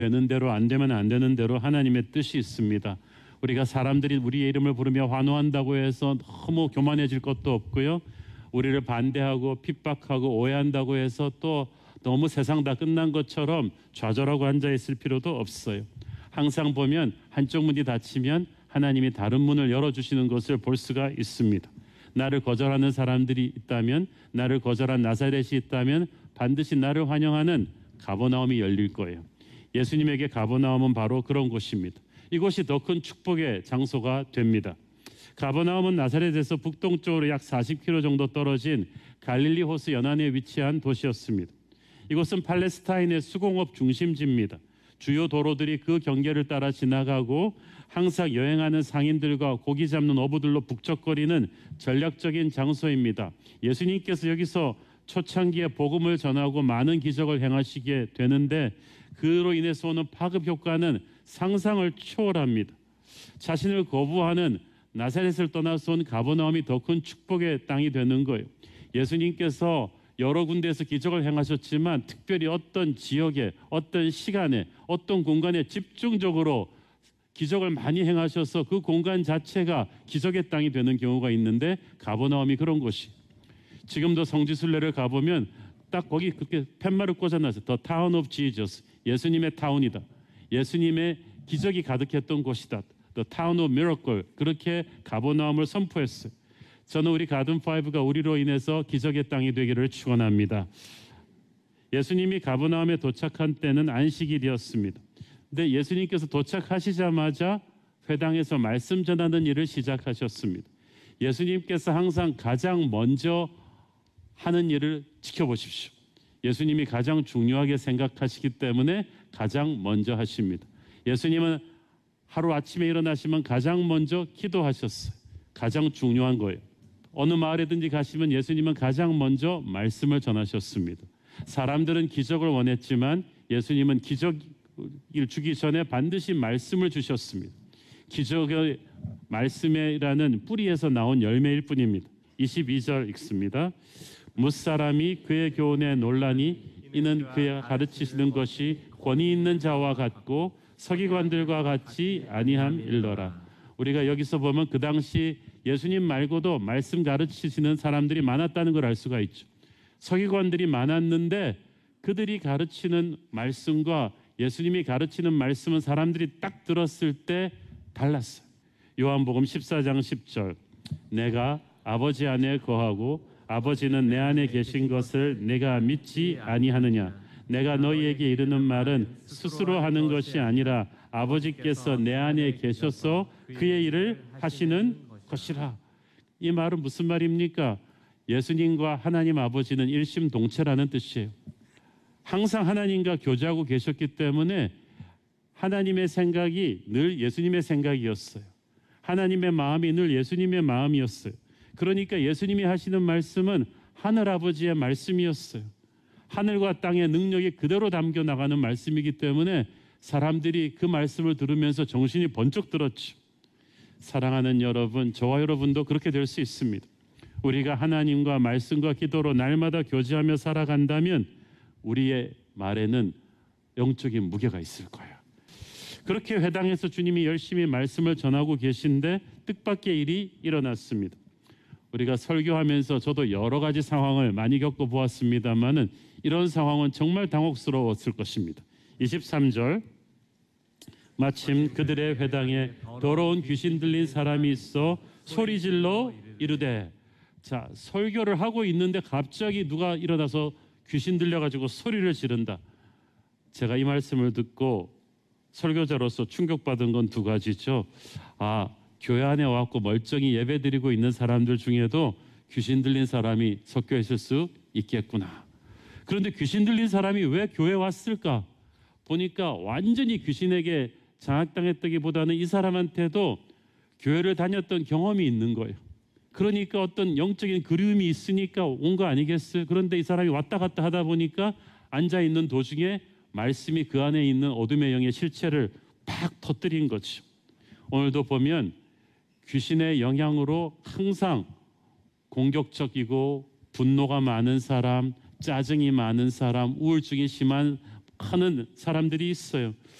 되는 대로 안 되면 안 되는 대로 하나님의 뜻이 있습니다. 우리가 사람들이 우리의 이름을 부르며 환호한다고 해서 너무 교만해질 것도 없고요. 우리를 반대하고 핍박하고 오해한다고 해서 또 너무 세상 다 끝난 것처럼 좌절하고 앉아있을 필요도 없어요. 항상 보면 한쪽 문이 닫히면 하나님이 다른 문을 열어주시는 것을 볼 수가 있습니다. 나를 거절하는 사람들이 있다면, 나를 거절한 나사렛이 있다면 반드시 나를 환영하는 가버나움이 열릴 거예요. 예수님에게 가버나움은 바로 그런 곳입니다. 이곳이 더 큰 축복의 장소가 됩니다. 가버나움은 나사렛에서 북동쪽으로 약 40km 정도 떨어진 갈릴리 호수 연안에 위치한 도시였습니다. 이곳은 팔레스타인의 수공업 중심지입니다. 주요 도로들이 그 경계를 따라 지나가고 항상 여행하는 상인들과 고기 잡는 어부들로 북적거리는 전략적인 장소입니다. 예수님께서 여기서 초창기에 복음을 전하고 많은 기적을 행하시게 되는데 그로 인해서 오는 파급 효과는 상상을 초월합니다. 자신을 거부하는 나사렛을 떠나서 온 가버나움이 더 큰 축복의 땅이 되는 거예요. 예수님께서 여러 군데에서 기적을 행하셨지만 특별히 어떤 지역에, 어떤 시간에, 어떤 공간에 집중적으로 기적을 많이 행하셔서 그 공간 자체가 기적의 땅이 되는 경우가 있는데 가버나움이 그런 곳이. 지금도 성지순례를 가보면 딱 거기 그렇게 팻말을 꽂아놨어요. The Town of Jesus. 예수님의 타운이다. 예수님의 기적이 가득했던 곳이다. The Town of Miracle. 그렇게 가버나움을 선포했어요. 저는 우리 가든5가 우리로 인해서 기적의 땅이 되기를 축원합니다. 예수님이 가버나움에 도착한 때는 안식일이었습니다. 근데 예수님께서 도착하시자마자 회당에서 말씀 전하는 일을 시작하셨습니다. 예수님께서 항상 가장 먼저 하는 일을 지켜보십시오. 예수님이 가장 중요하게 생각하시기 때문에 가장 먼저 하십니다. 예수님은 하루 아침에 일어나시면 가장 먼저 기도하셨어요. 가장 중요한 거예요. 어느 마을에든지 가시면 예수님은 가장 먼저 말씀을 전하셨습니다. 사람들은 기적을 원했지만 예수님은 기적을 주기 전에 반드시 말씀을 주셨습니다. 기적의 말씀이라는 뿌리에서 나온 열매일 뿐입니다. 22절 읽습니다. 무사람이 그의 교훈에 놀라니 이는 그가 가르치시는 것이 권위 있는 자와 같고 서기관들과 같이 아니함일러라. 우리가 여기서 보면 그 당시 예수님 말고도 말씀 가르치시는 사람들이 많았다는 걸 알 수가 있죠. 서기관들이 많았는데 그들이 가르치는 말씀과 예수님이 가르치는 말씀은 사람들이 딱 들었을 때 달랐어요. 요한복음 14장 10절. 내가 아버지 안에 거하고 아버지는 내 안에 계신 것을 내가 믿지 아니하느냐. 내가 너희에게 이르는 말은 스스로 하는 것이 아니라 아버지께서 내 안에 계셔서 그의 일을 하시는 것이라. 이 말은 무슨 말입니까? 예수님과 하나님 아버지는 일심동체라는 뜻이에요. 항상 하나님과 교제하고 계셨기 때문에 하나님의 생각이 늘 예수님의 생각이었어요. 하나님의 마음이 늘 예수님의 마음이었어요. 그러니까 예수님이 하시는 말씀은 하늘아버지의 말씀이었어요. 하늘과 땅의 능력이 그대로 담겨 나가는 말씀이기 때문에 사람들이 그 말씀을 들으면서 정신이 번쩍 들었죠. 사랑하는 여러분, 저와 여러분도 그렇게 될 수 있습니다. 우리가 하나님과 말씀과 기도로 날마다 교제하며 살아간다면 우리의 말에는 영적인 무게가 있을 거예요. 그렇게 회당에서 주님이 열심히 말씀을 전하고 계신데 뜻밖의 일이 일어났습니다. 우리가 설교하면서 저도 여러 가지 상황을 많이 겪어보았습니다만은 이런 상황은 정말 당혹스러웠을 것입니다. 23절. 마침 그들의 회당에 더러운 귀신 들린 사람이 있어 소리질러 이르되. 자, 설교를 하고 있는데 갑자기 누가 일어나서 귀신 들려가지고 소리를 지른다. 제가 이 말씀을 듣고 설교자로서 충격받은 건 두 가지죠. 교회 안에 와서 멀쩡히 예배드리고 있는 사람들 중에도 귀신 들린 사람이 섞여 있을 수 있겠구나. 그런데 귀신 들린 사람이 왜 교회에 왔을까? 보니까 완전히 귀신에게 장악당했다기보다는 이 사람한테도 교회를 다녔던 경험이 있는 거예요. 그러니까 어떤 영적인 그리움이 있으니까 온 거 아니겠어요? 그런데 이 사람이 왔다 갔다 하다 보니까 앉아있는 도중에 말씀이 그 안에 있는 어둠의 영의 실체를 팍 터뜨린 거죠. 오늘도 보면 귀신의 영향으로 항상 공격적이고 분노가 많은 사람, 짜증이 많은 사람, 우울증이 심한 하는 사람들이 있어요.